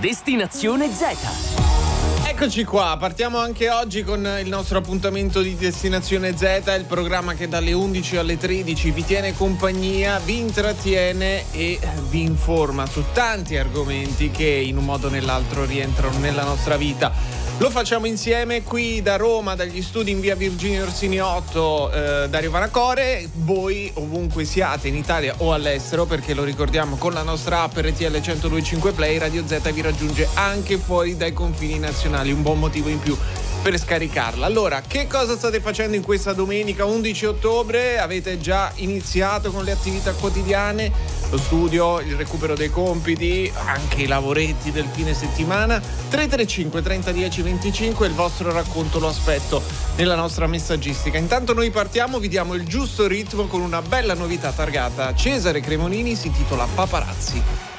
Destinazione Z. Eccoci qua, partiamo anche oggi con il nostro appuntamento di Destinazione Z, il programma che dalle 11 alle 13 vi tiene compagnia, vi intrattiene e vi informa su tanti argomenti che in un modo o nell'altro rientrano nella nostra vita. Lo facciamo insieme qui da Roma, dagli studi in via Virginio Orsini 8, Dario Vanacore. Voi ovunque siate, in Italia o all'estero, perché lo ricordiamo, con la nostra app RTL 102.5 Play, Radio Z vi raggiunge anche fuori dai confini nazionali, un buon motivo in più per scaricarla. Allora, che cosa state facendo in questa domenica 11 ottobre? Avete già iniziato con le attività quotidiane, lo studio, il recupero dei compiti, anche i lavoretti del fine settimana? 335 30 10 25, il vostro racconto lo aspetto nella nostra messaggistica. Intanto noi partiamo, vi diamo il giusto ritmo con una bella novità targata Cesare Cremonini, si intitola Paparazzi.